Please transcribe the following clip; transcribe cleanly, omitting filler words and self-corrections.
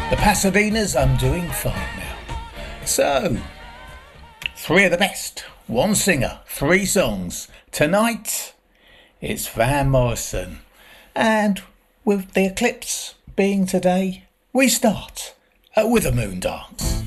The Pasadenas, I'm doing fine now. So, three of the best, one singer, three songs. Tonight, it's Van Morrison. And with the eclipse being today, we start with a moon dance.